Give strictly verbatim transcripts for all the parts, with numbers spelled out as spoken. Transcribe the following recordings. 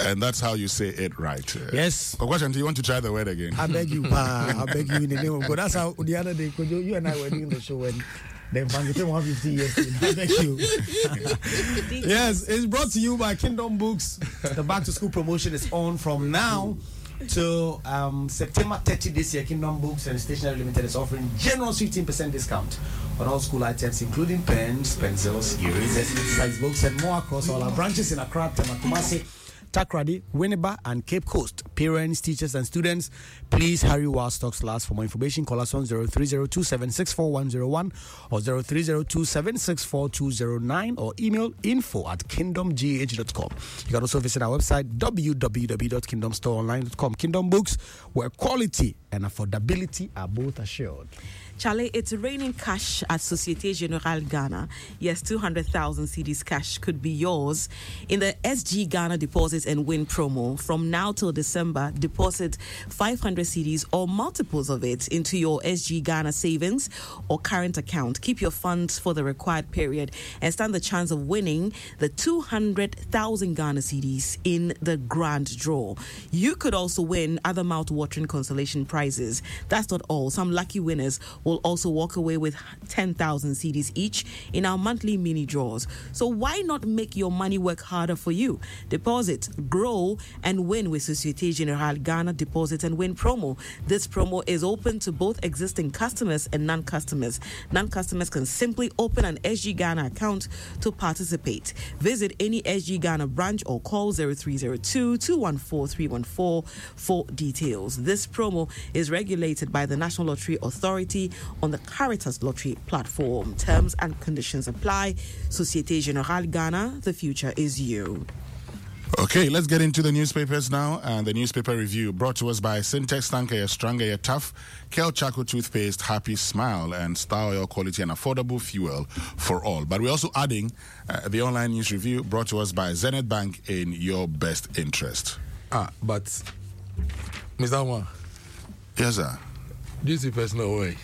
And that's how you say it right. Yes. Okwashan, do you want to try the word again? I beg you, pa. I beg you in the name of God. That's how the other day, Kojo, you and I were doing the show when then Van Gogh one hundred fifty years. I beg you. Yes, it's brought to you by Kingdom Books. The back to school promotion is on from now to um, September thirtieth this year. Kingdom Books and Stationery Limited is offering generous fifteen percent discount on all school items, including pens, pencils, erasers, size books, and more across all our branches in Accra, Kumasi, Takrady, Winneba, and Cape Coast. Parents, teachers, and students, please hurry while stocks last. For more information, call us on zero three zero two seven six four one zero one or zero three zero two seven six four two zero nine or email info at kingdom g h dot com. You can also visit our website w w w dot kingdom store online dot com. Kingdom Books, where quality and affordability are both assured. Charlie, it's raining cash at Societe Generale Ghana. Yes, two hundred thousand C Ds cash could be yours in the S G Ghana Deposits and Win promo. From now till December, deposit five hundred C Ds or multiples of it into your S G Ghana savings or current account. Keep your funds for the required period and stand the chance of winning the two hundred thousand Ghana C Ds in the grand draw. You could also win other mouth-watering consolation prizes. That's not all. Some lucky winners will also walk away with ten thousand C Ds each in our monthly mini draws. So why not make your money work harder for you? Deposit, grow, and win with Societe Generale Ghana Deposit and Win promo. This promo is open to both existing customers and non-customers. Non-customers can simply open an S G Ghana account to participate. Visit any S G Ghana branch or call zero three zero two, two one four, three one four for details. This promo is regulated by the National Lottery Authority on the Caritas Lottery platform. Terms and conditions apply. Societe Generale Ghana, the future is you. Okay, let's get into the newspapers now. And the newspaper review brought to us by Syntex Tanker, you're stronger, you're tough. Kel Chaco toothpaste, happy smile, and Star Oil quality and affordable fuel for all. But we're also adding uh, the online news review brought to us by Zenith Bank in your best interest. Ah, but Mister Anwa. Yes, sir. This is personal way.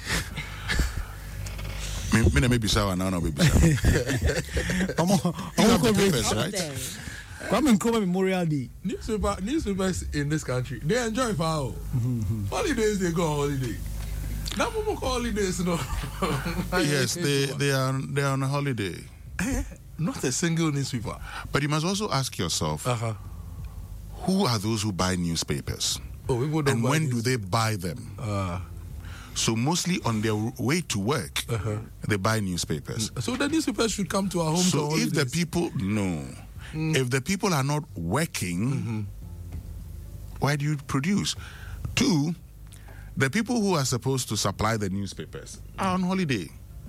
Me, me, maybe sour now, no, maybe sour. I'm You have the papers, right? Kwame Nkrumah Memorial Day. Newspaper, newspapers in this country, they enjoy foul. Holidays, they go on holiday. Now, people call holidays, no. Yes, they, they, are, they are on a holiday. Not a single newspaper. But you must also ask yourself, Uh-huh. who are those who buy newspapers? Oh, people don't and buy when news. do they buy them? Uh, So mostly on their way to work, Uh-huh. they buy newspapers. so the newspapers should come to our homes. So on if the holidays. people, no. Mm. If the people are not working, Mm-hmm. why do you produce? Two, the people who are supposed to supply the newspapers are on holiday.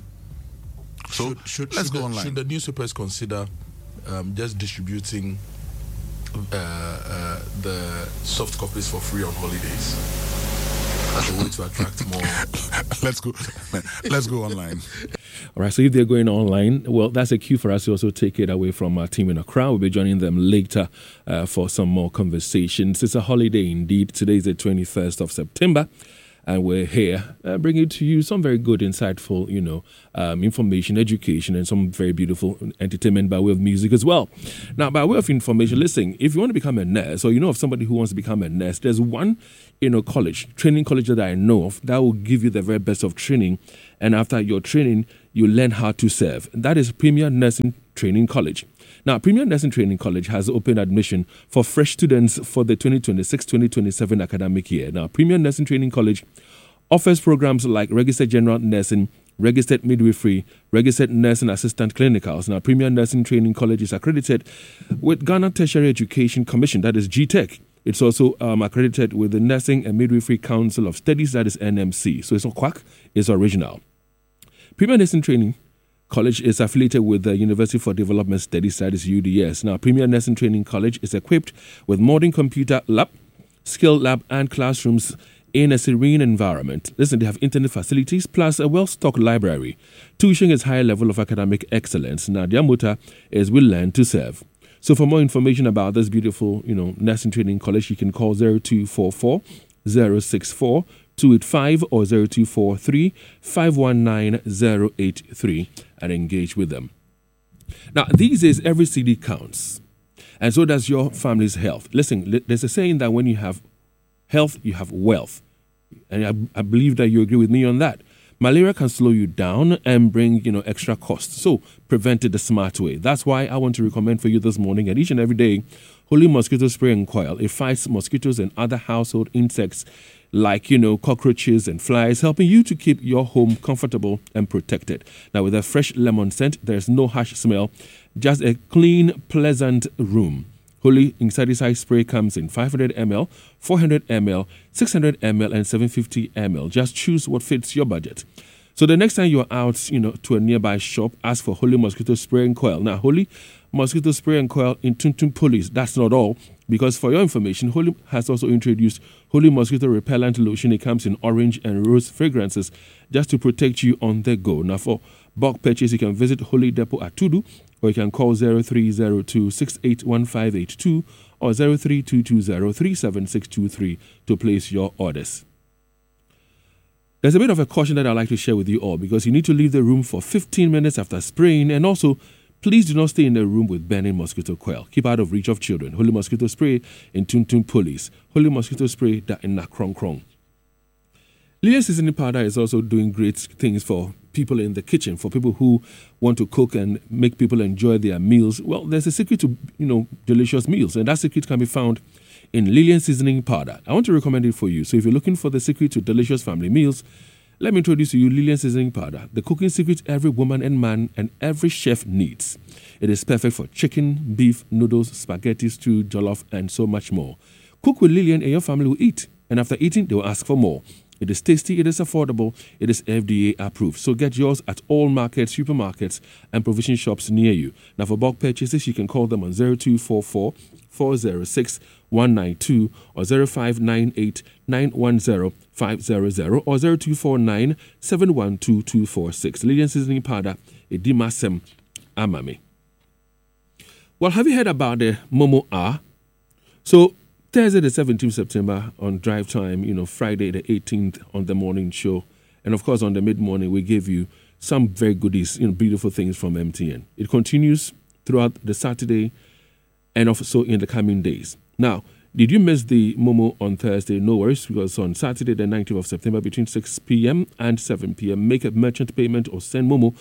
So should, should, let's should go the, online. Should the newspapers consider um, just distributing uh, uh, the soft copies for free on holidays as a way to attract more? let's go. Let's go online. All right, so if they're going online, well, that's a cue for us to also take it away from our team in Accra. We'll be joining them later uh, for some more conversations. It's a holiday indeed. Today is the twenty-first of September. And we're here uh, bringing to you some very good, insightful, you know, um, information, education, and some very beautiful entertainment by way of music as well. Now, by way of information, listen, if you want to become a nurse or you know of somebody who wants to become a nurse, there's one, you know, college, training college that I know of that will give you the very best of training. And after your training, you learn how to serve. That is Premier Nursing Training College. Now, Premier Nursing Training College has opened admission for fresh students for the twenty twenty-six twenty twenty-seven academic year. Now, Premier Nursing Training College offers programs like Registered General Nursing, Registered Midwifery, Registered Nursing Assistant Clinicals. Now, Premier Nursing Training College is accredited with Ghana Tertiary Education Commission, that is G T E C. It's also um, accredited with the Nursing and Midwifery Council of Studies, that is N M C. So it's not quack, it's original. Premier Nursing Training College is affiliated with the University for Development Studies, that is U D S. Now, Premier Nursing Training College is equipped with modern computer lab, skill lab, and classrooms in a serene environment. Listen, they have internet facilities plus a well-stocked library. Tuition is high level of academic excellence. Now, their motto is "We learn to serve." So, for more information about this beautiful, you know, nursing training college, you can call zero two four four, zero six four, two eight five or zero two four three, five one nine, zero eight three and engage with them. Now, these days, every C D counts. And so does your family's health. Listen, there's a saying that when you have health, you have wealth. And I, I believe that you agree with me on that. Malaria can slow you down and bring, you know, extra costs. So prevent it the smart way. That's why I want to recommend for you this morning and each and every day, Holy Mosquito Spray and Coil. It fights mosquitoes and other household insects like, you know, cockroaches and flies, helping you to keep your home comfortable and protected. Now, with a fresh lemon scent, there's no harsh smell, just a clean, pleasant room. Holy Insecticide Spray comes in five hundred milliliters, four hundred milliliters, six hundred milliliters, and seven hundred fifty milliliters. Just choose what fits your budget. So the next time you're out, you know, to a nearby shop, ask for Holy Mosquito Spray and Coil. Now, Holy Mosquito Spray and Coil in Tuntun Police. That's not all, because for your information, Holy has also introduced Holy Mosquito Repellent Lotion. It comes in orange and rose fragrances just to protect you on the go. Now, for bulk purchase, you can visit Holy Depot at Tudu, or you can call zero three zero two, six eight one five eight two or zero three two two zero, three seven six two three to place your orders. There's a bit of a caution that I'd like to share with you all, because you need to leave the room for fifteen minutes after spraying, and also please do not stay in the room with burning mosquito coil. Keep out of reach of children. Holy Mosquito Spray in Tuntun Police. Holy Mosquito Spray that in Nakrong Krong. Lilian Seasoning Powder is also doing great things for people in the kitchen, for people who want to cook and make people enjoy their meals. Well, there's a secret to, you know, delicious meals, and that secret can be found in Lilian Seasoning Powder. I want to recommend it for you. So if you're looking for the secret to delicious family meals, let me introduce to you Lilian Seasoning Powder, the cooking secret every woman and man and every chef needs. It is perfect for chicken, beef, noodles, spaghetti, stew, jollof, and so much more. Cook with Lilian and your family will eat, and after eating, they will ask for more. It is tasty, it is affordable, it is F D A approved. So get yours at all markets, supermarkets, and provision shops near you. Now for bulk purchases, you can call them on zero two four four, four zero six, one nine two or zero five nine eight, nine one zero, five zero zero or zero two four nine, seven one two two four six. Lilian Seasoning Powder, Edimasem Amami. Well, have you heard about the Momo A? So Thursday the seventeenth of September on Drive Time, you know, Friday the eighteenth on the morning show, and of course on the mid-morning we gave you some very goodies, you know, beautiful things from M T N. It continues throughout the Saturday and also in the coming days. Now, did you miss the Momo on Thursday? No worries, because on Saturday the nineteenth of September between six p.m. and seven p.m. make a merchant payment or send Momo,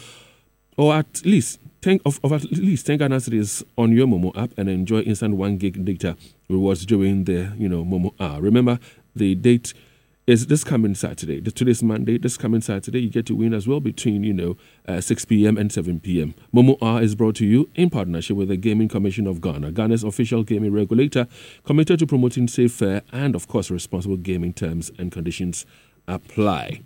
or at least ten of, of at least ten Ghana cedis on your Momo app and enjoy instant one gig data rewards during the, you know, Momo hour. Remember, the date is this coming Saturday. Today's Monday. This coming Saturday, you get to win as well between, you know, uh, six p.m. and seven p.m. Momo hour is brought to you in partnership with the Gaming Commission of Ghana, Ghana's official gaming regulator, committed to promoting safe, fair, and of course responsible gaming. Terms and conditions apply.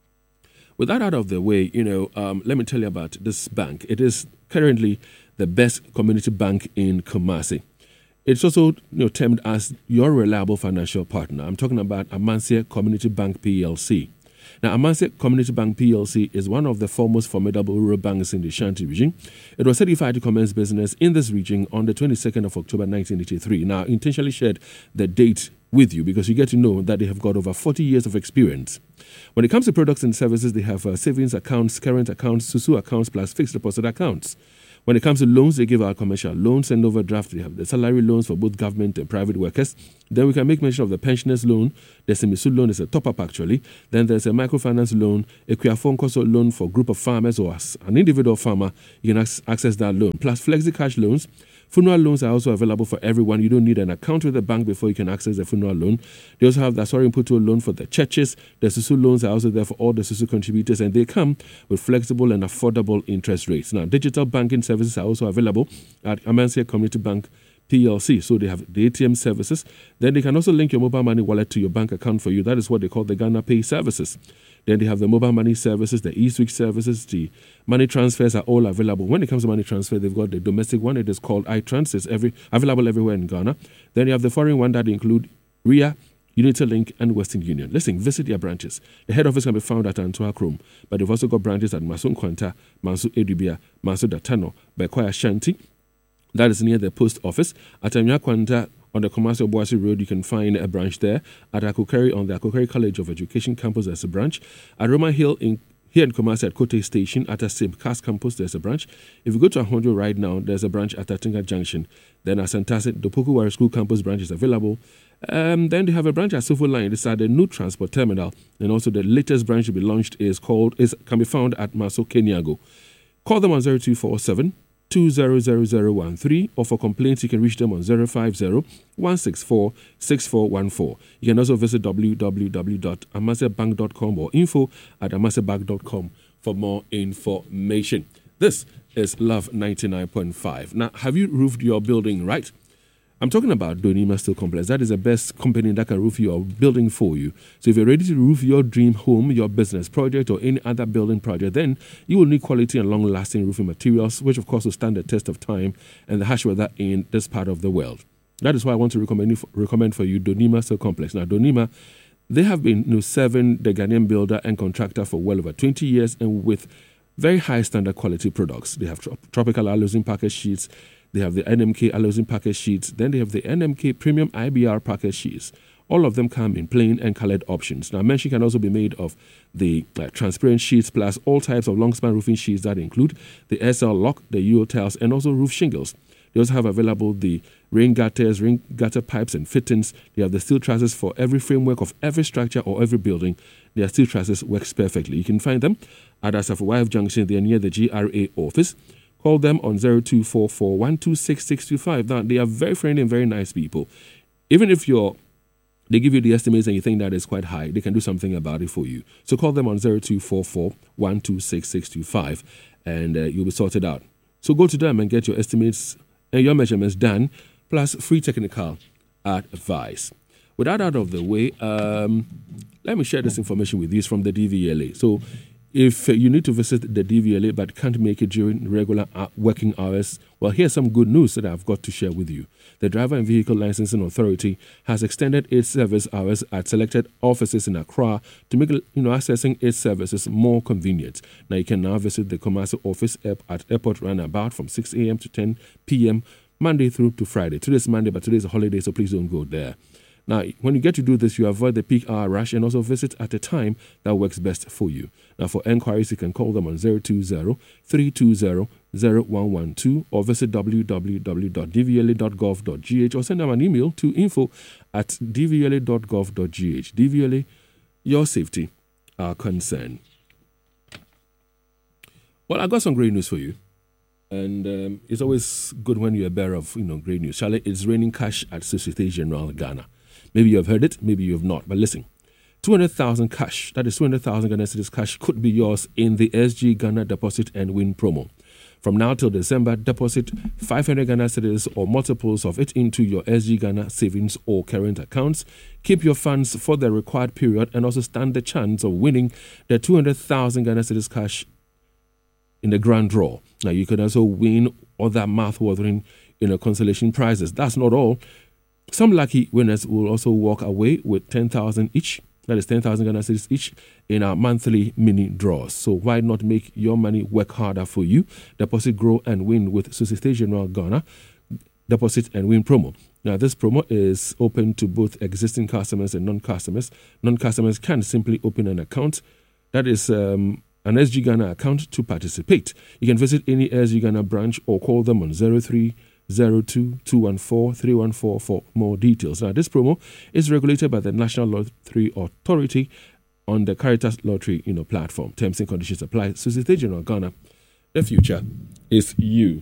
With that out of the way, you know, um, let me tell you about this bank. It is currently the best community bank in Kumasi. It's also, you know, termed as your reliable financial partner. I'm talking about Amansia Community Bank P L C. Now, Amansia Community Bank P L C is one of the foremost formidable rural banks in the Shanti region. It was certified to commence business in this region on the twenty-second of October nineteen eighty-three. Now, I intentionally shared the date with you because you get to know that they have got over forty years of experience. When it comes to products and services, they have uh, savings accounts, current accounts, Susu accounts, plus fixed deposit accounts. When it comes to loans, they give out commercial loans and overdraft. They have the salary loans for both government and private workers. Then we can make mention of the pensioners loan. The Semisu loan is a top-up, actually. Then there's a microfinance loan, a Kuafon loan for a group of farmers, or as an individual farmer, you can access that loan. Plus flexi cash loans. Funeral loans are also available for everyone. You don't need an account with the bank before you can access the funeral loan. They also have the Sorry Inputo loan for the churches. The Susu loans are also there for all the Susu contributors, and they come with flexible and affordable interest rates. Now, digital banking services are also available at Amansia Community Bank P L C. So they have the A T M services. Then they can also link your mobile money wallet to your bank account for you. That is what they call the Ghana Pay services. Then they have the mobile money services, the e-switch services, the money transfers are all available. When it comes to money transfer, they've got the domestic one. It is called iTrans. It's every, available everywhere in Ghana. Then you have the foreign one that include R I A, UnityLink, and Western Union. Listen, visit their branches. The head office can be found at Antwa Krom, but they've also got branches at Masun Kwanta, Mansu Edubia, Mansu Datano, Bekwaya Shanti. That is near the post office. At Amya Kwanta, on the Commercial Boise Road, you can find a branch there. At Akukeri, on the Akukeri College of Education campus, there's a branch. At Roma Hill in Here in Kumasi at Kote Station, at a Simcast campus, there's a branch. If you go to Ahonjo right now, there's a branch at Atinga Junction. Then at Santase, the Pokuwari School campus branch is available. Um, then they have a branch at Sofo Line. It's at the new transport terminal. And also the latest branch to be launched is called, is can be found at Maso Kenyago. Call them on zero two four seven, two zero zero zero one three, or for complaints you can reach them on zero five zero, one six four, six four one four. You can also visit w w w dot amasebank dot com or info at amasebank dot com for more information. This is Love ninety-nine point five. Now, have you roofed your building right? I'm talking about Donima Steel Complex. That is the best company that can roof your building for you. So if you're ready to roof your dream home, your business project, or any other building project, then you will need quality and long-lasting roofing materials, which of course will stand the test of time and the harsh weather in this part of the world. That is why I want to recommend, recommend for you Donima Steel Complex. Now, Donima, they have been you know, serving the Ghanaian builder and contractor for well over twenty years, and with very high standard quality products. They have tro- tropical alloysing package sheets. They have the N M K alloysing package sheets. Then they have the N M K premium I B R package sheets. All of them come in plain and colored options. Now, mention can also be made of the uh, transparent sheets plus all types of long span roofing sheets that include the S L lock, the U O tiles, and also roof shingles. They also have available the rain gutters, rain gutter pipes and fittings. They have the steel trusses for every framework of every structure or every building. Their steel trusses works perfectly. You can find them at Asafo Wife Junction. They are near the G R A office. Call them on zero two four four, one two six, six two five. Now, they are very friendly and very nice people. Even if you're, they give you the estimates and you think that is quite high, they can do something about it for you. So call them on zero two four four, one two six, six two five and uh, you'll be sorted out. So go to them and get your estimates and your measurements done, plus free technical advice. With that out of the way, um, let me share this information with you. It's from the D V L A. So if you need to visit the D V L A but can't make it during regular working hours, well, here's some good news that I've got to share with you. The Driver and Vehicle Licensing Authority has extended its service hours at selected offices in Accra to make you know accessing its services more convenient. Now, you can now visit the Kumasi office at Airport Runabout from six a.m. to ten p.m. Monday through to Friday. Today's Monday, but today's a holiday, so please don't go there. Now, when you get to do this, you avoid the peak hour rush and also visit at a time that works best for you. Now, for enquiries, you can call them on zero two zero, three two zero, zero one one two or visit w w w dot d v l a dot gov dot g h or send them an email to info at d v l a dot gov dot g h. D V L A, your safety, our concern. Well, I got some great news for you. And um, it's always good when you're a bearer of you know great news. Charlie, it's raining cash at Societe Generale Ghana. Maybe you have heard it, maybe you have not. But listen, two hundred thousand cash, that is two hundred thousand Ghana cedis cash, could be yours in the S G Ghana Deposit and Win promo. From now till December, deposit five hundred Ghana cedis or multiples of it into your S G Ghana savings or current accounts. Keep your funds for the required period and also stand the chance of winning the two hundred thousand Ghana cedis cash in the grand draw. Now, you can also win other mouth-watering you know, consolation prizes. That's not all. Some lucky winners will also walk away with ten thousand each. That is ten thousand Ghana cedis each in our monthly mini draws. So why not make your money work harder for you? Deposit, grow, and win with Societe Generale Ghana Deposit and Win promo. Now, this promo is open to both existing customers and non-customers. Non-customers can simply open an account. That is um, an S G Ghana account to participate. You can visit any S G Ghana branch or call them on zero three zero two, two one four, three one four for more details. Now, this promo is regulated by the National Lottery Authority on the Caritas Lottery you know, platform. Terms and conditions apply. Societe Generale Ghana, the future is you.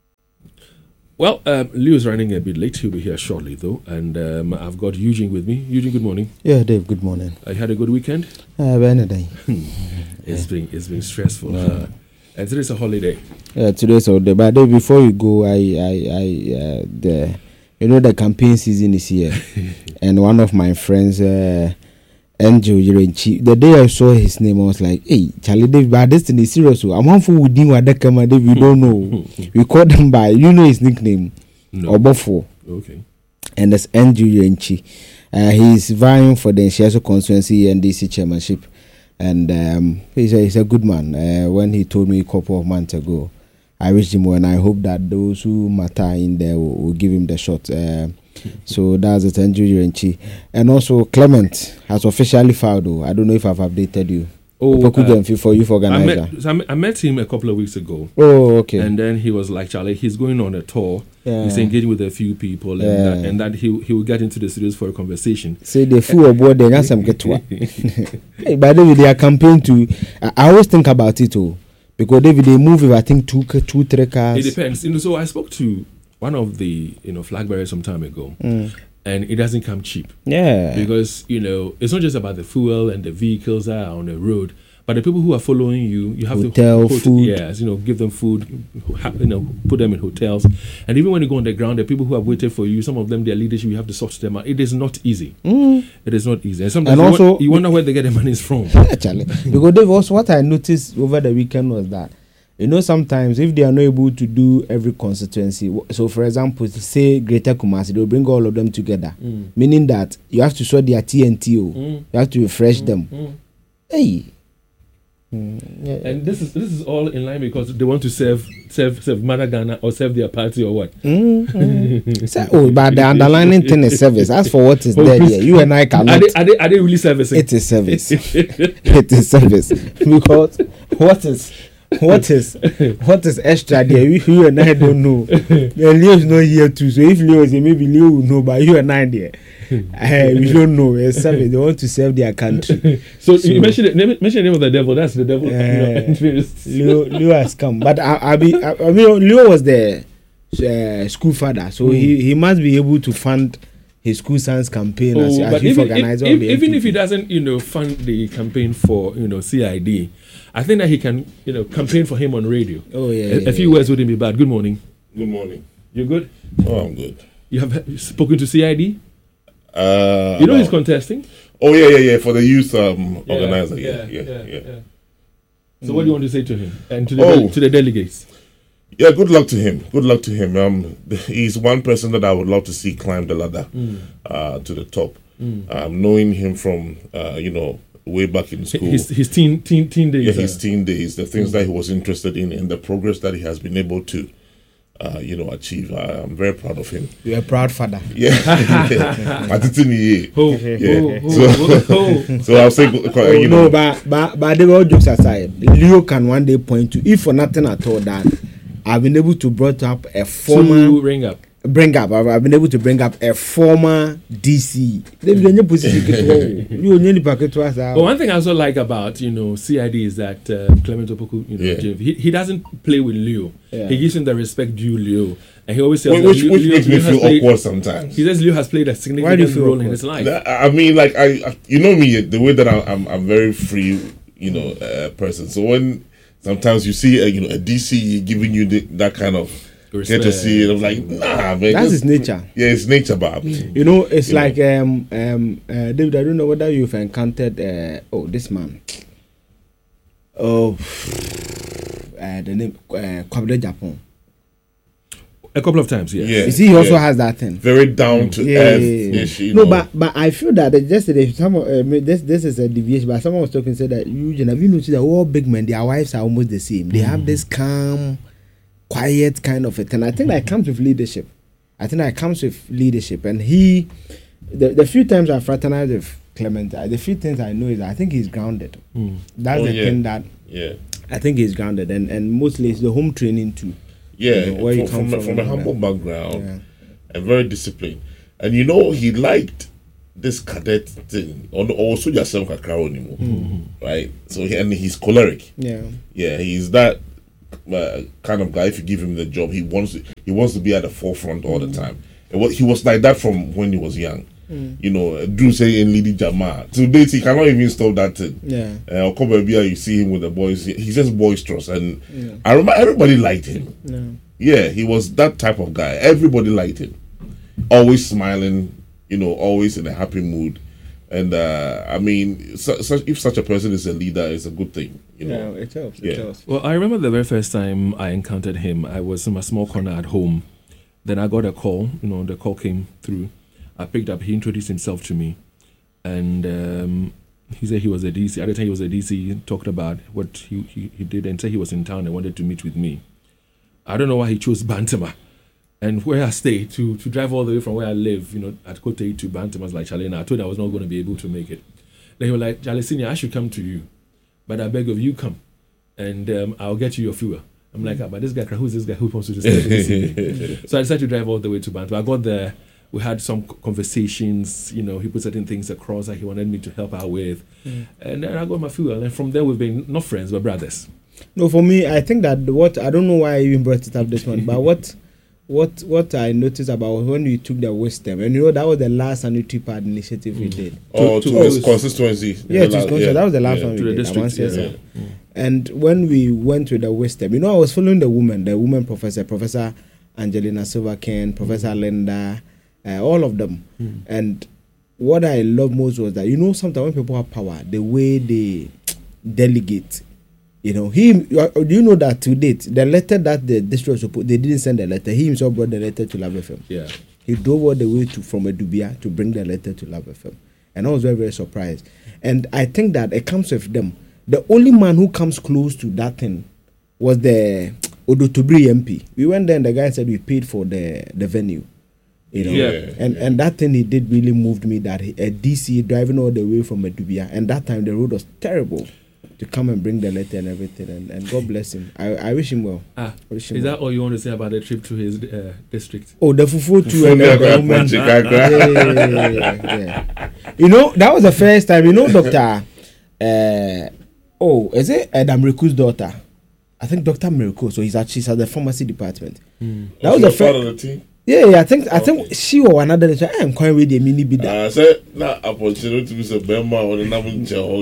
Well, um, Leo is running a bit late. He'll be here shortly, though. And um, I've got Eugene with me. Eugene, good morning. Yeah, Dave, good morning. I had a good weekend? Uh, day. It's been it's been stressful. Uh, and today's a holiday. Yeah, today's a holiday. But Dave, before you go, I, I, I, uh, the, you know, the campaign season is here. And one of my friends, uh, Angel Jirenchi, the day I saw his name, I was like, hey, Charlie Dave, but this thing is serious. I'm on for with him at the camera, Dave, we don't know. We call him by, you know his nickname? No. Obofo. Okay. And that's Angel Jirenchi. Uh, he's vying for the Nshiaso constituency and D C chairmanship. And um, he's, a, he's a good man. Uh, when he told me a couple of months ago, I wished him well, and I hope that those who matter in there will, will give him the shot. Uh, so that's it, Andrew Jirenchi. And also, Clement has officially filed, though. I don't know if I've updated you. Oh, uh, for youth organizer. I met, so I met, I met him a couple of weeks ago. Oh, okay. And then he was like, Charlie, he's going on a tour. Yeah. He's engaging with a few people, and, yeah. that, and that he he will get into the studios for a conversation. Say the fool aboard the some get to. Hey, by the way, they are campaigning to. I, I always think about it too, because David they move with I think two two three cars. It depends. You know, so I spoke to one of the you know flag bearers some time ago. Mm. And it doesn't come cheap. Yeah. Because, you know, it's not just about the fuel and the vehicles that are on the road, but the people who are following you, you have Hotel, to... Hotel, food. Yes, you know, give them food, you know, put them in hotels. And even when you go on the ground, the people who have waited for you, some of them, their leadership, you have to sort them out. It is not easy. Mm. It is not easy. And sometimes and you, also, want, you wonder where they get their money from. Yeah, Charlie. Because Dave, also what I noticed over the weekend was that, you know, sometimes if they are not able to do every constituency, so for example, say Greater Kumasi, they'll bring all of them together, mm. meaning that you have to sort their T N T O, mm. you have to refresh mm. them. Mm. Hey. Mm. Yeah. And this is this is all in line because they want to serve serve serve Mother Ghana or serve their party or what? Mm. Mm. So, oh, but the underlying thing is service. As for what is oh, there, yeah, you and I cannot. Are they, are they, are they really servicing? It is service. It is service because what is. What is what is extra there? If you and I don't know, and Leo is not here too. So if Leo is here, maybe Leo will know, but you and I there, uh, we don't know. It's service. They want to serve their country. So, so you mentioned the, mention the name of the devil. That's the devil. Uh, Leo, Leo has come, but I, I, be, I, I mean, Leo was the uh, school father, so mm. he he must be able to fund his school sons campaign oh, as, as youth even, organizer. If, if, even if he doesn't, you know, fund the campaign for you know C I D. I think that he can, you know, campaign for him on radio. Oh, yeah. A, yeah, a few yeah. words wouldn't be bad. Good morning. Good morning. You good? Oh, I'm good. You have spoken to C I D? Uh, you know no. he's contesting? Oh, yeah, yeah, yeah. For the youth um, yeah, organizer. Yeah yeah, yeah, yeah, yeah. yeah. So, mm. what do you want to say to him and to the, oh. to the delegates? Yeah, good luck to him. Good luck to him. Um, he's one person that I would love to see climb the ladder mm. uh, to the top. Mm. Um, knowing him from, uh, you know, way back in school, his his teen teen teen days, yeah, his uh, teen days, the things mm. that he was interested in, and the progress that he has been able to, uh, you know, achieve. I, I'm very proud of him. You're a proud father. Yeah, yeah. Oh, yeah. Oh, so, oh. so I'll say, you oh, know, no, but but but the all jokes aside, Leo can one day point to, if for nothing at all, that I've been able to brought up a former to bring up. Bring up, I've, I've been able to bring up a former D C. But one thing I also like about you know C I D is that uh, Clement Opoku, you know, yeah. he he doesn't play with Leo. Yeah. He gives him the respect due Leo, and he always says which, Leo, which Leo, makes Leo me feel played, awkward sometimes. He says Leo has played a significant role awkward? in his life. I mean, like I, you know me, the way that I, I'm, I'm very free, you know, uh, person. So when sometimes you see a, you know a D C giving you the, that kind of get to see it. I'm like, nah, man. That's his nature. Yeah, it's nature, Bob. Mm. You know, it's you like, know. um, um, uh, David, I don't know whether you've encountered, uh, oh, this man. Oh, uh, the name, uh, Kwabena Japan. A couple of times, yeah. yeah you see, he also yeah. has that thing. Very down to yeah, earth. Yeah, yeah, yeah. No, know. but but I feel that yesterday, someone, uh, this this is a deviation, but someone was talking and said that, Eugene, have you noticed that all big men, their wives are almost the same? They mm. have this calm, quiet kind of a thing. I think that comes with leadership. I think that comes with leadership. And he, the, the few times I fraternized with Clement, the few things I know is I think he's grounded. Mm. That's oh, the yeah. thing that yeah. I think he's grounded. And, and mostly it's the home training too. Yeah, you know, where from, you come from, from, from a humble background yeah. and very disciplined. And you know, he liked this cadet thing. Also, yourself anymore, mm-hmm. right? So he, and he's choleric. Yeah, yeah, he's that uh, kind of guy. If you give him the job, he wants to, he wants to be at the forefront all mm-hmm. the time. And what he was like that from when he was young. Mm. You know, Drew say in Lady Jama. Today he cannot even stop that thing. Yeah. Uh, come here, you see him with the boys. He's just boisterous, and yeah. I remember everybody liked him. Yeah. yeah, he was that type of guy. Everybody liked him. Always smiling, you know, always in a happy mood. And uh, I mean, su- su- if such a person is a leader, it's a good thing. You know? Yeah, it helps. Yeah. It helps. Well, I remember the very first time I encountered him. I was in my small corner at home. Then I got a call. You know, the call came through. I picked up, he introduced himself to me, and um, he said he was a D C. At the time he was a D C, he talked about what he, he, he did and said he was in town and wanted to meet with me. I don't know why he chose Bantama and where I stay to to drive all the way from where I live, you know, at Kote to Bantama. I was like, Charlie, I told him I was not going to be able to make it. Then he was like, Charlie Senior, I should come to you. but I beg of you, come, and um, I'll get you your fuel. I'm like, ah, but this guy, who's this guy who wants to disturb? So I decided to drive all the way to Bantu. I got there. We had some conversations. You know, he put certain things across that he wanted me to help out with, mm. and then I got my fuel. And from there, we've been not friends but brothers. No, for me, I think that what I don't know why I even brought it up this month, but what. What what I noticed about when we took the wisdom, and you know that was the last annuity part initiative mm. we did. Oh, to, to, to his consistency. Yeah, to his consistency. Yeah. That was the last yeah. one we to did. The district, yeah. yeah. Yeah. And when we went to the wisdom, you know, I was following the woman, the woman professor, Professor Angelina Silva-Ken, Professor mm. Linda, uh, all of them. Mm. And what I love most was that, you know, sometimes when people have power, the way they delegate. You know, he. Do you know that to date, the letter that the district was supposed, they didn't send the letter. He himself brought the letter to Love F M. Yeah. He drove all the way to from Edubia to bring the letter to Love F M, and I was very very surprised. And I think that it comes with them. The only man who comes close to that thing was the Odotobri M P. We went there and the guy said we paid for the the venue. You know, yeah. and yeah. and that thing he did really moved me. That he, a D C driving all the way from Edubia, and that time the road was terrible. To come and bring the letter and everything, and, and God bless him. I, I wish him well. Ah, wish him is well. that all you want to say about the trip to his uh, district? Oh, the fufu too. And the government. yeah, yeah, yeah, yeah, yeah. You know, that was the first time. You know, Doctor Uh, oh, is it Adam Riku's daughter? I think Doctor Miracle. So he's actually at the pharmacy department. Mm. That was the first. Part of the team. Yeah, yeah, I think I think okay. she or another. So I am quite with the mini bit. I said, "Na opportunity to be a member or the namun chow."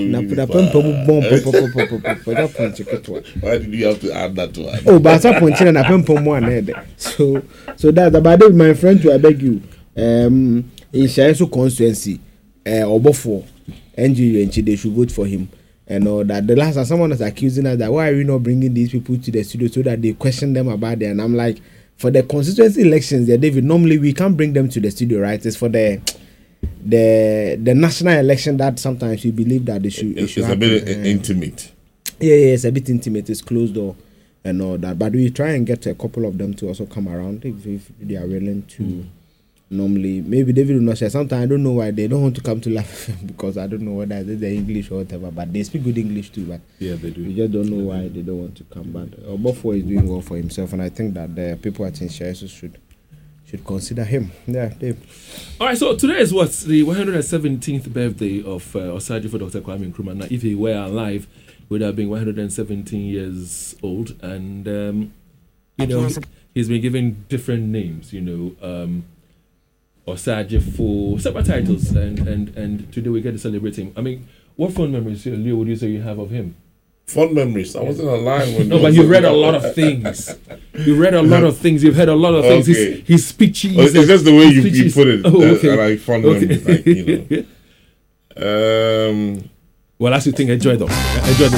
Why did you have to add that to her? Oh, but some point in a pump one head. So, so that's about it, my friend. To I beg you, um, in Shaiso constituency, uh, or before, N G O and they should vote for him. And all that. The last time someone was accusing us that why are we not bringing these people to the studio so that they question them about it? And I'm like. For the constituency elections, yeah, David, normally we can't bring them to the studio, right? It's for the the the national election that sometimes we believe that they should. It's, should it's a happen. bit uh, uh, intimate. Yeah, yeah, it's a bit intimate. It's closed door and all that. But we try and get a couple of them to also come around if, if they are willing to. Mm. Normally, maybe David will not share. Sometimes I don't know why they don't want to come to Laugh because I don't know whether it's the English or whatever. But they speak good English too. But yeah, they do. We just don't know they why do. They don't want to come. But Obofo is doing well for himself, and I think that the people at Inshaiso should should consider him. Yeah, Dave. All right. So today is what the one hundred seventeenth birthday of uh, Osagyefo for Doctor Kwame Nkrumah. Now, if he were alive, he would have been one hundred seventeen years old, and um, you know he, he's been given different names. You know. Um, Osagyefo, several titles, and, and, and today we get to celebrate him. I mean, what fond memories, Leo, would you say you have of him? Fond memories? I wasn't alive when. No, but you've read a lot of things. You've read a lot of things. You've heard a lot of things. Okay. His, his speeches. Well, it's just the way you, you put it. Oh, that, okay. that I fond okay. memories, like, you know. Um. Well, as you think, enjoy them. Enjoy them.